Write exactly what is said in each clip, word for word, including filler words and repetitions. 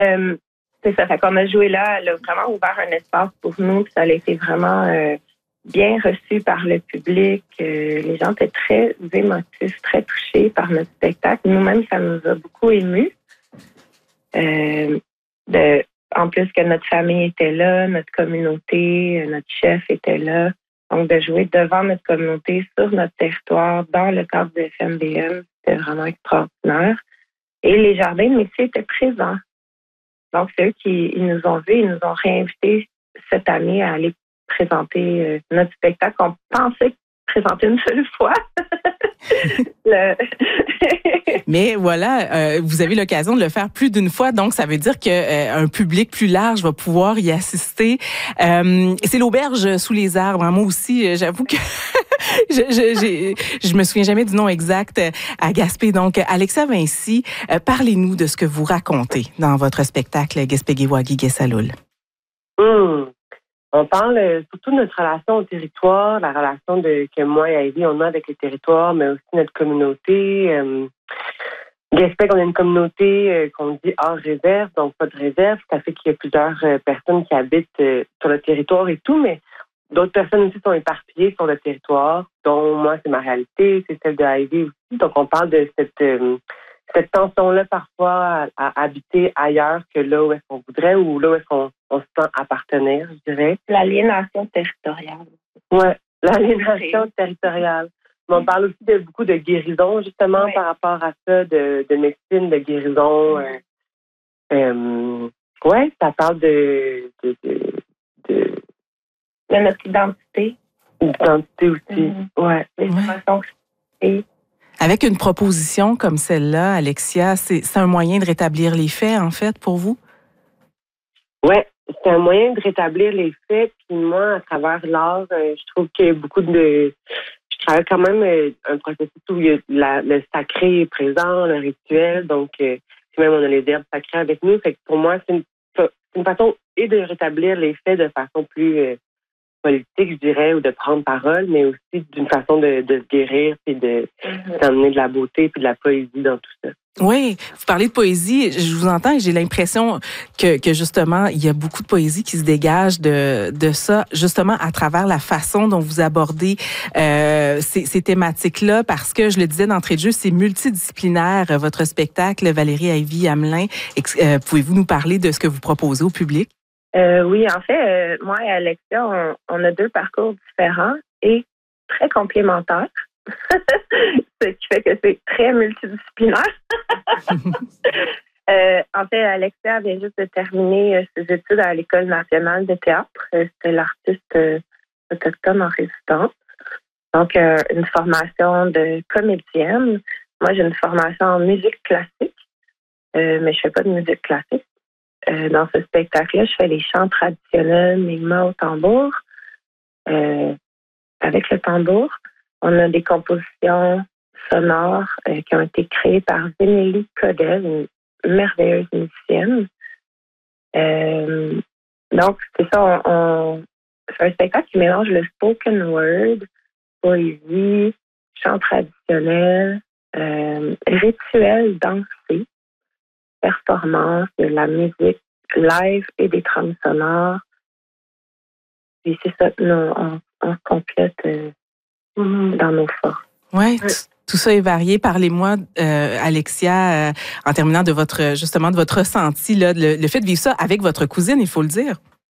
Euh, c'est ça, fait qu'on a joué là, elle a vraiment ouvert un espace pour nous, puis ça a été vraiment euh, bien reçu par le public. Euh, les gens étaient très émotifs, très touchés par notre spectacle. Nous-mêmes, ça nous a beaucoup émus. Euh, de, en plus que notre famille était là, notre communauté, notre chef était là. Donc, de jouer devant notre communauté, sur notre territoire, dans le cadre de F M B M, c'était vraiment extraordinaire. Et les jardins de métier étaient présents. Donc, c'est eux qui ils nous ont vus, ils nous ont réinvités cette année à aller présenter euh, notre spectacle qu'on pensait présenter une seule fois. Le... Mais voilà, euh, vous avez l'occasion de le faire plus d'une fois, donc ça veut dire qu'un euh, public plus large va pouvoir y assister. Euh, c'est l'auberge sous les arbres. Moi aussi, j'avoue que je, je, j'ai, je me souviens jamais du nom exact à Gaspé. Donc, Alexia Vinci, euh, parlez-nous de ce que vous racontez dans votre spectacle Guespégué-Wagi Guessaloul. Mmh. On parle surtout de notre relation au territoire, la relation de, que moi et Ivy, on a avec les territoires, mais aussi notre communauté. Euh, Gaspé, on a une communauté euh, qu'on dit hors réserve, donc pas de réserve. Ça fait qu'il y a plusieurs euh, personnes qui habitent euh, sur le territoire et tout, mais d'autres personnes aussi sont éparpillées sur le territoire, dont moi, c'est ma réalité, c'est celle de Ivy aussi. Donc, on parle de cette... Euh, cette tension-là, parfois, à, à habiter ailleurs que là où est-ce qu'on voudrait ou là où est-ce qu'on on se sent appartenir, je dirais. L'aliénation territoriale. Oui, l'aliénation oui. territoriale. Mais on parle aussi de beaucoup de guérison, justement, oui. par rapport à ça, de, de médecine, de guérison. Oui, euh, euh, ouais, ça parle de... de, de, de... de notre identité. L'identité aussi, mm-hmm. oui. Les façons et Avec une proposition comme celle-là, Alexia, c'est, c'est un moyen de rétablir les faits, en fait, pour vous? Oui, c'est un moyen de rétablir les faits. Puis moi, à travers l'art, euh, je trouve qu'il y a beaucoup de... Je travaille quand même euh, un processus où il y a la, le sacré est présent, le rituel. Donc, euh, même on a les herbes sacrées avec nous. Fait que pour moi, c'est une, c'est une façon et de rétablir les faits de façon plus... Euh, politique, je dirais, ou de prendre parole, mais aussi d'une façon de, de se guérir et de, mm-hmm. d'amener de la beauté puis de la poésie dans tout ça. Oui, vous parlez de poésie, je vous entends et j'ai l'impression que, que justement, il y a beaucoup de poésie qui se dégage de, de ça, justement à travers la façon dont vous abordez euh, ces, ces thématiques-là, parce que, je le disais d'entrée de jeu, c'est multidisciplinaire, votre spectacle, Valérie Ivy Hamelin. Euh, pouvez-vous nous parler de ce que vous proposez au public? Euh, oui, en fait, euh, moi et Alexia, on, on a deux parcours différents et très complémentaires, ce qui fait que c'est très multidisciplinaire. euh, en fait, Alexia vient juste de terminer euh, ses études à l'École nationale de théâtre. Euh, c'était l'artiste euh, autochtone en résidence. Donc, euh, une formation de comédienne. Moi, j'ai une formation en musique classique, euh, mais je fais pas de musique classique. Euh, dans ce spectacle-là, je fais les chants traditionnels, mes mains au tambour. Euh, avec le tambour, on a des compositions sonores euh, qui ont été créées par Zénélie Codel, une merveilleuse musicienne. Euh, donc, c'est ça, on, on, c'est un spectacle qui mélange le spoken word, poésie, chants traditionnels, euh, rituels dansés, performance, de la musique live et des trames sonores. Et c'est ça, nous, on, on se complète euh, mm-hmm. dans nos forces. Oui, ouais. Tout ça est varié. Parlez-moi, euh, Alexia, euh, en terminant de votre, justement, de votre ressenti, là, le, le fait de vivre ça avec votre cousine, il faut le dire.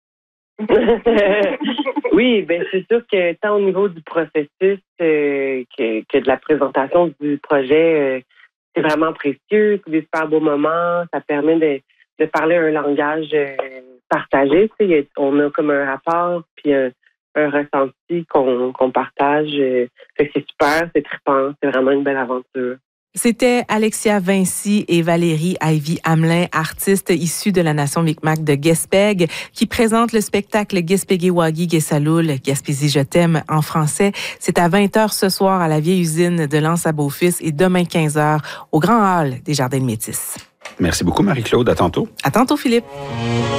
Oui, ben c'est sûr que tant au niveau du processus euh, que, que de la présentation du projet, euh, c'est vraiment précieux, c'est des super beaux moments, ça permet de, de parler un langage euh, partagé. Tu sais, on a comme un rapport puis un, un ressenti qu'on, qu'on partage. Euh, fait que c'est super, c'est trippant, c'est vraiment une belle aventure. C'était Alexia Vinci et Valérie Ivy Hamelin, artistes issus de la nation Mi'kmaq de Guespeg, qui présentent le spectacle Guespégué-Wagi Guessaloul, Gaspésie je t'aime en français. C'est à vingt heures ce soir à la vieille usine de L'Anse à Beaufils et demain quinze heures au Grand Hall des Jardins de Métis. Merci beaucoup, Marie-Claude. À tantôt. À tantôt, Philippe.